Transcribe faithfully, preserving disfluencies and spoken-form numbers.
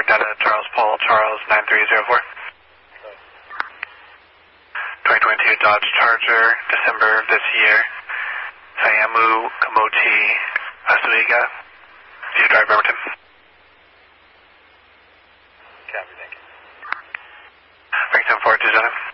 data, Charles Paul, Charles nine three zero four. twenty twenty-two Dodge Charger, December of this year. Sayamu, Kamoti, Asuiga. Do you drive Bremerton? Copy, thank you. Frank seven four two seven.